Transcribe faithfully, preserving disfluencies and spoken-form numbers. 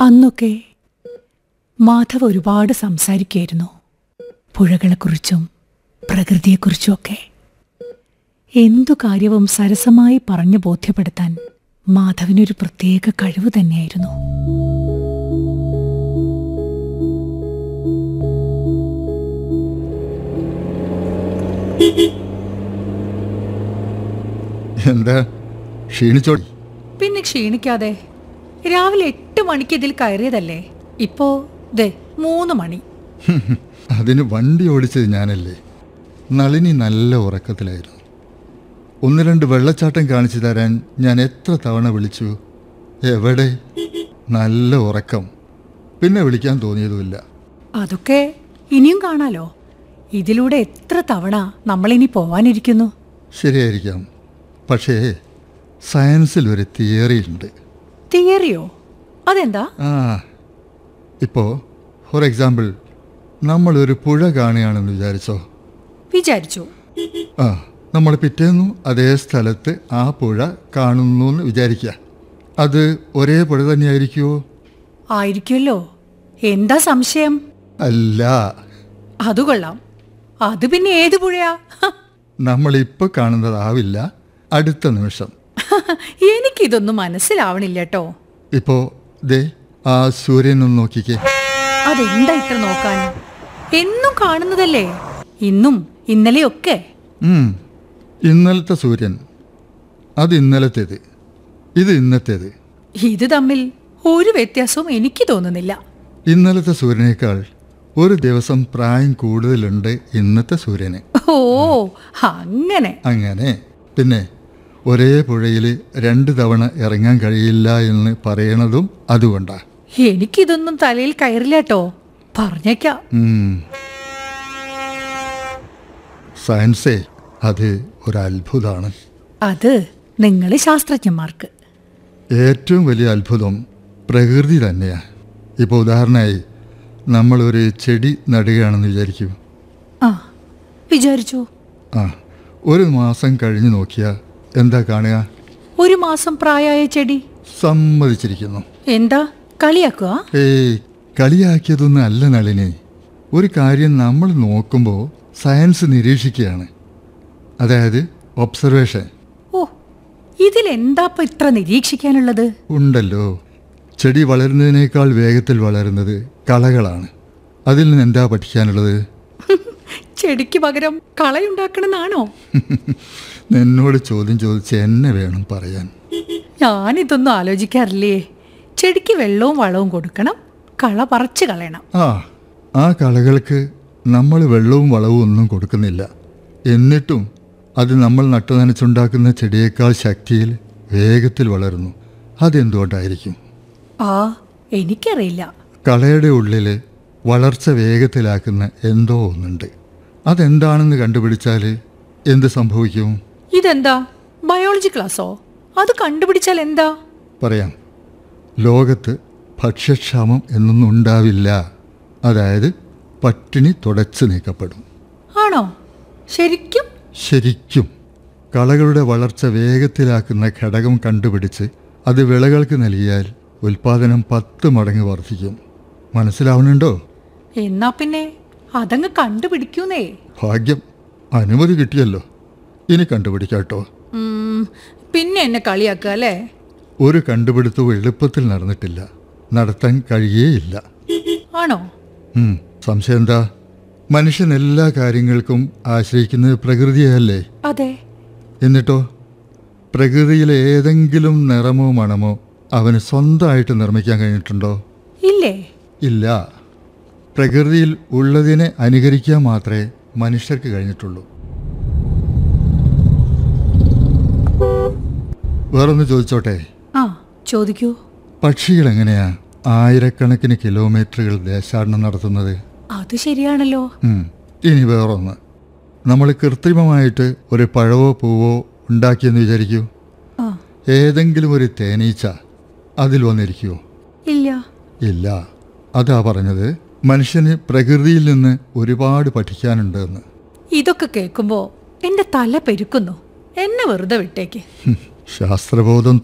അന്നൊക്കെ മാധവ് ഒരുപാട് സംസാരിക്കുമായിരുന്നു, പുഴകളെക്കുറിച്ചും പ്രകൃതിയെക്കുറിച്ചുമൊക്കെ. എന്തു കാര്യവും സരസമായി പറഞ്ഞു ബോധ്യപ്പെടുത്താൻ മാധവിനൊരു പ്രത്യേക കഴിവ് തന്നെയായിരുന്നു. എന്താ ക്ഷീണിച്ചോ? പിന്നെ ക്ഷീണിക്കാതെ. രാവിലെ എട്ട് മണിക്ക് ഇതിൽ കയറിയതല്ലേ, ഇപ്പോ ദേ മൂന്ന് മണി. അതിന് വണ്ടി ഓടിച്ചത് ഞാനല്ലേ. നളിനി നല്ല ഉറക്കത്തിലായിരുന്നു. ഒന്ന് രണ്ട് വെള്ളച്ചാട്ടം കാണിച്ചു തരാൻ ഞാൻ എത്ര തവണ വിളിച്ചു, എവിടെ? നല്ല ഉറക്കം, പിന്നെ വിളിക്കാൻ തോന്നിയതുമില്ല. അതൊക്കെ ഇനിയും കാണാലോ. ഇതിലൂടെ എത്ര തവണ നമ്മളിനി പോവാനിരിക്കുന്നു. ശരിയായിരിക്കാം, പക്ഷേ സയൻസിൽ ഒരു തിയറി ഉണ്ട്. തിയറിയോ? അതെന്താ? ആ ഇപ്പോൾ ഫോർ എക്സാമ്പിൾ നമ്മളൊരു പുഴ കാണുകയാണെന്ന് വിചാരിച്ചോ. വിചാരിച്ചു. ആ നമ്മൾ പിറ്റേന്നു അതേ സ്ഥലത്ത് ആ പുഴ കാണുന്നു എന്ന് വിചാരിക്കുക. അത് ഒരേ പുഴ തന്നെയായിരിക്കുമോ? ആയിരിക്കുമല്ലോ. എന്താ സംശയം? അല്ല. അത് കൊള്ളാം. അത് പിന്നെ ഏത് പുഴയാ? നമ്മളിപ്പോൾ കാണുന്നതാവില്ല അടുത്ത നിമിഷം. എനിക്കിതൊന്നും മനസ്സിലാവണില്ല കേട്ടോ. ഇപ്പോ ദേ ആ സൂര്യനൊന്ന് നോക്കിക്കേ. അതെന്താ ഇത്ര നോക്കാൻ? എന്നും കാണുന്നതല്ലേ, ഇന്നും ഇന്നലെയൊക്കെ. ഇന്നലത്തെ സൂര്യൻ അത് ഇന്നലത്തേത്, ഇത് ഇന്നത്തേത്. ഇത് തമ്മിൽ ഒരു വ്യത്യാസവും എനിക്ക് തോന്നുന്നില്ല. ഇന്നലത്തെ സൂര്യനേക്കാൾ ഒരു ദിവസം പ്രായം കൂടുതലുണ്ട് ഇന്നത്തെ സൂര്യന്. ഓ അങ്ങനെ അങ്ങനെ പിന്നെ ഒരേ പുഴയിൽ രണ്ട് തവണ ഇറങ്ങാൻ കഴിയില്ല എന്ന് പറയണതും അതുകൊണ്ടാ. എനിക്കിതൊന്നും തലയിൽ കയറില്ല കേട്ടോ, പറഞ്ഞേക്കാം. സയൻസേ അത് ഒരു അത്ഭുതമാണ്. അത് നിങ്ങൾ ശാസ്ത്രജ്ഞന്മാർക്ക്. ഏറ്റവും വലിയ അത്ഭുതം പ്രകൃതി തന്നെയാണ്. ഇപ്പോൾ ഉദാഹരണമായി നമ്മളൊരു ചെടി നടുകയാണെന്ന് വിചാരിക്കൂ. ആ വിചാരിച്ചു. ആ ഒരു മാസം കഴിഞ്ഞ് നോക്കിയാൽ എന്താ കാണുക? ഒരു മാസം പ്രായമായ ചെടി. സമ്മതിച്ചിരിക്കുന്നു. എന്താ കളിയാക്കുക? ഏയ് കളിയാക്കിയതൊന്നും അല്ല നളിനി. ഒരു കാര്യം നമ്മൾ നോക്കുമ്പോൾ സയൻസ് നിരീക്ഷിക്കുകയാണ്, അതായത് ഒബ്സർവേഷൻ. ഓ ഇതിലെന്താ ഇപ്പം ഇത്ര നിരീക്ഷിക്കാനുള്ളത്? ഉണ്ടല്ലോ, ചെടി വളരുന്നതിനേക്കാൾ വേഗത്തിൽ വളരുന്നത് കളകളാണ്. അതിൽ നിന്ന് എന്താ പഠിക്കാനുള്ളത്? ചെടിക്ക് പകരം കളയുണ്ടാക്കണമെന്നാണോ? എന്നോട് ചോദ്യം ചോദിച്ച് എന്നെ വേണം പറയാൻ. ഞാനിതൊന്നും ആലോചിക്കാറില്ലേ. ചെടിക്ക് വെള്ളവും വളവും കൊടുക്കണം, കള പറിച്ച് കളയണം. ആ ആ കളകൾക്ക് നമ്മൾ വെള്ളവും വളവും ഒന്നും കൊടുക്കുന്നില്ല, എന്നിട്ടും അത് നമ്മൾ നട്ടു നനച്ചുണ്ടാക്കുന്ന ചെടിയേക്കാൾ ശക്തിയിൽ വേഗത്തിൽ വളരുന്നു. അതെന്തുകൊണ്ടായിരിക്കും? ആ എനിക്കറിയില്ല. കളയുടെ ഉള്ളിൽ വളർച്ച വേഗത്തിലാക്കുന്ന എന്തോ ഒന്നുണ്ട്. അതെന്താണെന്ന് കണ്ടുപിടിച്ചാൽ എന്ത് സംഭവിക്കും? ഇതെന്താ ബയോളജി ക്ലാസ്സോ? അത് കണ്ടുപിടിച്ചാൽ എന്താ? പറയാം. ലോകത്ത് ഭക്ഷ്യക്ഷാമം എന്നൊന്നും ഉണ്ടാവില്ല. അതായത് പട്ടിണി തുടച്ചു നീക്കപ്പെടും. ആണോ? ശരിക്കും? ശരിക്കും. കളകളുടെ വളർച്ച വേഗത്തിലാക്കുന്ന ഘടകം കണ്ടുപിടിച്ച് അത് വിളകൾക്ക് നൽകിയാൽ ഉൽപാദനം പത്ത് മടങ്ങ് വർദ്ധിക്കും. മനസ്സിലാവുന്നുണ്ടോ? എന്നാ പിന്നെ അതങ്ങ് കണ്ടുപിടിക്കൂന്നേ. ഭാഗ്യം, അനുമതി കിട്ടിയല്ലോ. ഇനി കണ്ടുപിടിക്കാട്ടോ. പിന്നെ എന്നെ കളിയാക്കുക അല്ലേ? ഒരു കണ്ടുപിടുത്തവും എളുപ്പത്തിൽ നടന്നിട്ടില്ല, നടത്താൻ കഴിയേയില്ല. ആണോ? സംശയം എന്താ? മനുഷ്യൻ എല്ലാ കാര്യങ്ങൾക്കും ആശ്രയിക്കുന്നത് പ്രകൃതിയല്ലേ? അതെ. എന്നിട്ടോ പ്രകൃതിയിലെ ഏതെങ്കിലും നിറമോ മണമോ അവന് സ്വന്തമായിട്ട് നിർമ്മിക്കാൻ കഴിഞ്ഞിട്ടുണ്ടോ? ഇല്ലേ. ഇല്ല. പ്രകൃതിയിൽ ഉള്ളതിനെ അനുകരിക്കാൻ മാത്രമേ മനുഷ്യർക്ക് കഴിഞ്ഞിട്ടുള്ളൂ. വേറൊന്ന് ചോദിച്ചോട്ടെ? ആ ചോദിക്കൂ. പക്ഷികൾ എങ്ങനെയാ ആയിരക്കണക്കിന് കിലോമീറ്ററുകൾ ദേശാടനം നടത്തുന്നത്? അത് ശരിയാണല്ലോ. ഇനി വേറൊന്ന്, നമ്മൾ കൃത്രിമമായിട്ട് ഒരു പഴവോ പൂവോ ഉണ്ടാക്കിയെന്ന് വിചാരിക്കൂ. ഏതെങ്കിലും ഒരു തേനീച്ച അതിൽ വന്നിരിക്കുമോ? ഇല്ല. ഇല്ല. അതാ പറഞ്ഞത്, മനുഷ്യന് പ്രകൃതിയിൽ നിന്ന് ഒരുപാട് പഠിക്കാനുണ്ട് എന്ന്. ഇതൊക്കെ കേൾക്കുമ്പോൾ എൻ്റെ തല പെരുക്കുന്നു. എന്നെ വെറുതെ വിട്ടേക്ക്. ശാസ്ത്രബോധം